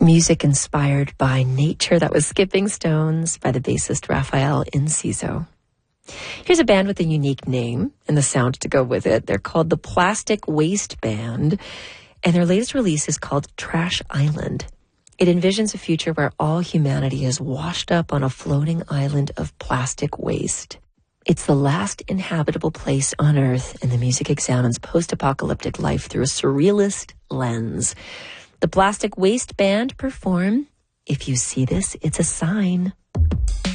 Music inspired by nature. That was Skipping Stones by the bassist Raphael Inciso. Here's a band with a unique name and the sound to go with it. They're called the Plastic Waste Band, and their latest release is called Trash Island. It envisions a future where all humanity is washed up on a floating island of plastic waste. It's the last inhabitable place on Earth, and the music examines post-apocalyptic life through a surrealist lens. The Plastic Waste Band perform If You See This, It's a Sign.